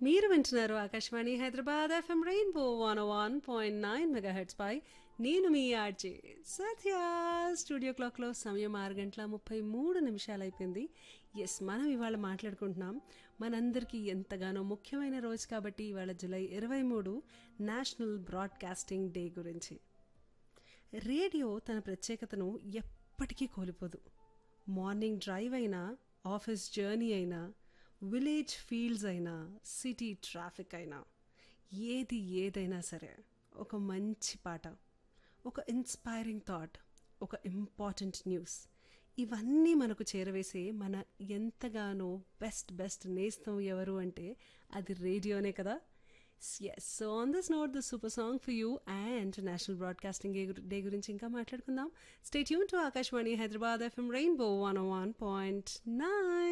మీరు వింటున్నారు Akashvani Hyderabad FM rainbow 101.9 megahertz పై నేను మీ ఆర్జే సత్య. స్టూడియో క్లాక్లో సమయం 6:33 అయిపోయింది. ఎస్, మనం ఇవాళ మాట్లాడుకుంటున్నాం మనందరికీ ఎంతగానో ముఖ్యమైన రోజు కాబట్టి ఇవాళ జూలై 23 నేషనల్ బ్రాడ్కాస్టింగ్ డే గురించి. రేడియో తన ప్రత్యేకతను ఎప్పటికీ కోల్పోదు. మార్నింగ్ డ్రైవ్ అయినా, ఆఫీస్ జర్నీ అయినా, విలేజ్ ఫీల్డ్స్ అయినా, సిటీ ట్రాఫిక్ అయినా, ఏదైనా సరే ఒక మంచి పాట, ఒక ఇన్స్పైరింగ్ థాట్, ఒక ఇంపార్టెంట్ న్యూస్, ఇవన్నీ మనకు చేరవేసే మన ఎంతగానో బెస్ట్ నేస్తం ఎవరు అంటే అది రేడియోనే కదా. Yes, so on this note the super song for you and national broadcasting day గురించి ఇంకా మాట్లాడుకుందాం. Stay tune to Akashvani Hyderabad FM rainbow 101.9.